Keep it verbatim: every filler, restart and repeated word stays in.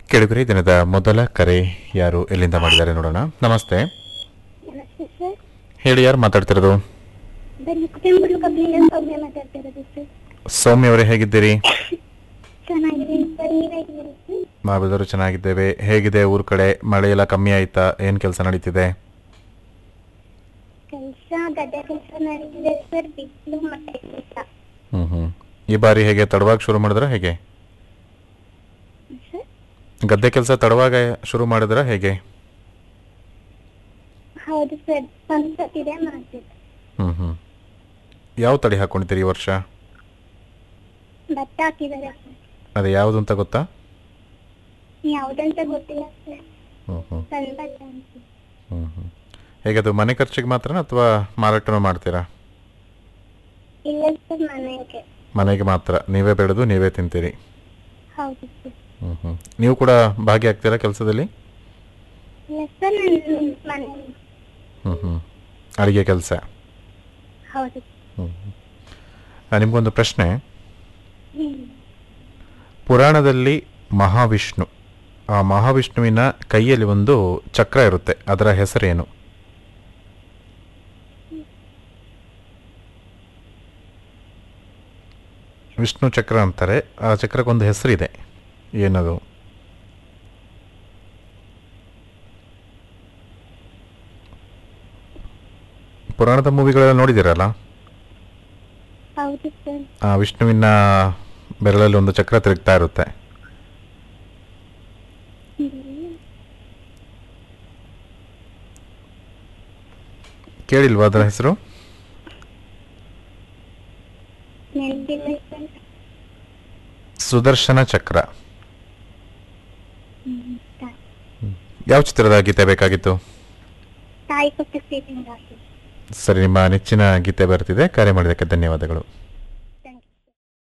ಕೇಳಿದ್ರಿ ದಿನದ ಮೊದಲ ಕರೆ ಯಾರು ಎಲ್ಲಿಂದ ಮಾಡಿದ್ದಾರೆ ನೋಡೋಣ. ನಮಸ್ತೆ, ನಮಸ್ತೆ ಸರ್. ಹೇಳಿ, ಯಾರು ಮಾತಾಡ್ತಿರೋದು? ಬೆಂಗಳೂರು ಕಬ್ಬಿನಿಂದ ಸೌಮ್ಯ ಮಾತಾಡ್ತಿರೋದು ಸರ್. ಸೌಮ್ಯ ಅವರೇ, ಹೇಗಿದ್ದೀರಿ? ಚೆನ್ನಾಗಿದ್ದೀನಿ ಸರ್, ನೀವು ಹೇಗಿದ್ದೀರಿ ಸರ್? ನಾವೆಲ್ಲರೂ ಚೆನ್ನಾಗಿದ್ದೇವೆ. ಹೇಗಿದೆ ಊರ್ ಕಡೆ? ಮಳೆ ಎಲ್ಲ ಕಮ್ಮಿ ಆಯ್ತಾ? ಏನ್ ಕೆಲಸ ನಡೀತಿದೆ? ಕೆಲಸ ಗದ್ದೆ ಕೆಲಸ ನಡೀತಿದೆ ಸರ್, ಬಿಸಿಲು ಮತ್ತೆ ಕೆಲಸ. ಹ್ಮ್ ಹ್ಮ್ ಈ ಬಾರಿ ಹೇಗೆ ತಡವಾಗಿ ಶುರು ಮಾಡಿದ್ರ ಹೇಗೆ? ಸರ್ ಗದ್ದೆ ಕೆಲಸ ತಡವಾಗ ಶುರು ಮಾಡಿದ್ರ ಹೇಗೆ? ಹೌದು ಸರ್, ಸಂಸತ್ತಿದೆ ಮಾಡ್ತಿದ್ದೆ. ಹ್ಮ್ ಹ್ಮ್ ಯಾವ ತಳಿ ಹಾಕೊಂಡಿದ್ದೀರಿ ಈ ವರ್ಷ? ಭತ್ತ ಹಾಕಿದ್ದಾರೆ ಸರ್. ಅದೇ ಯಾವುದು ಅಂತ ಗೊತ್ತಾ? ಯಾವ್ದಂತ ಗೊತ್ತಿಲ್ಲ ಸರ್, ಹ್ಮ್ ಹ್ಮ್ ಸಣ್ಣ ಭತ್ತ ಅಂತ. ಹ್ಮ್ ಹ್ಮ್ ಹೇಗದು ಮನೆ ಖರ್ಚಿಗೆ ಮಾತ್ರನಾ ಅಥವಾ ಮಾರಾಟನೂ ಮಾಡ್ತೀರಾ? ಇಲ್ಲ ಸರ್, ಮನೆಗೆ. ಮನೆಗೆ ಮಾತ್ರ, ನೀವೇ ಬೆಳೆದು ನೀವೇ ತಿಂತೀರಿ? ಹೌದು ಸರ್. ಹ್ಮ್ ಹ್ಮ್ ನೀವು ಕೂಡ ಭಾಗಿಯಾಗ್ತೀರಾ ಕೆಲಸದಲ್ಲಿ? ಇಲ್ಲ ಸರ್, ನನ್ನ ಮನೆ. ಹ್ಮ್ ಹ್ಮ್ ಅಡಿಗೆ ಕೆಲಸ? ಹೌದು. ಹ್ಮ್ ಹ್ಮ್ ನಿಮ್ಗೊಂದು ಪ್ರಶ್ನೆ. ಹ್ಮ್ ಪುರಾಣದಲ್ಲಿ ಮಹಾವಿಷ್ಣು, ಆ ಮಹಾವಿಷ್ಣುವಿನ ಕೈಯಲ್ಲಿ ಒಂದು ಚಕ್ರ ಇರುತ್ತೆ, ಅದರ ಹೆಸರೇನು? ವಿಷ್ಣು ಚಕ್ರ ಅಂತಾರೆ, ಆ ಚಕ್ರಕ್ಕೊಂದು ಹೆಸರಿದೆ, ಏನದು? ಪುರಾಣದ ಮೂವಿಗಳೆಲ್ಲ ನೋಡಿದಿರಲ್ಲ? ಹೌದು ಸರ್. ಆ ವಿಷ್ಣುವಿನ ಬೆರಳಲ್ಲಿ ಒಂದು ಚಕ್ರ ತಿರುಗ್ತಾ ಇರುತ್ತೆ. ಹ್ಮ್. ಕೇಳಿಲ್ವಾ ಅದರ ಹೆಸರು? ನೆನಪಿಲ್ಲ ಸರ್. ಸುದರ್ಶನ ಚಕ್ರ. ಹ್ಮ್. ತಾ- ಯಾವ ಚಿತ್ರದ ಗೀತೆ ಬೇಕಾಗಿತ್ತು? ತಾಯಿ ಕೊಟ್ಟ ಸೀರೆಯಿಂದ ಹಾಕಿ. ಸರಿ, ನಿಮ್ಮ ನೆಚ್ಚಿನ ಗೀತೆ ಬರ್ತಿದೆ. ಕರೆ ಮಾಡಿದ್ದಕ್ಕೆ ಧನ್ಯವಾದಗಳು.